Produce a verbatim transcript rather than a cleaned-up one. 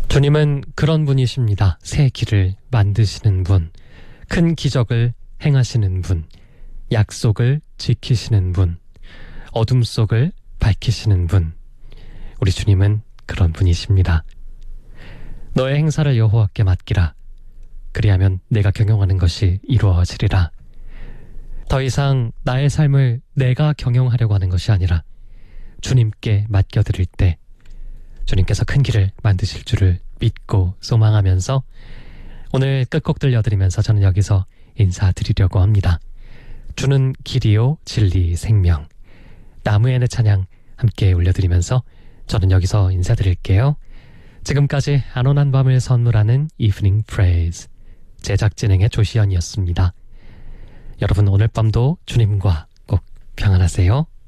주님은 그런 분이십니다. 새 길을 만드시는 분, 큰 기적을 행하시는 분, 약속을 지키시는 분, 어둠 속을 밝히시는 분. 우리 주님은 그런 분이십니다. 너의 행사를 여호와께 맡기라. 그리하면 내가 경영하는 것이 이루어지리라. 더 이상 나의 삶을 내가 경영하려고 하는 것이 아니라 주님께 맡겨드릴 때 주님께서 큰 길을 만드실 줄을 믿고 소망하면서 오늘 끝곡 들려드리면서 저는 여기서 인사드리려고 합니다. 주는 길이요 진리 생명, 나무의 내 찬양 함께 올려드리면서 저는 여기서 인사드릴게요. 지금까지 안온한 밤을 선물하는 이브닝 프레이즈, 제작 진행의 조시연이었습니다. 여러분 오늘 밤도 주님과 꼭 평안하세요.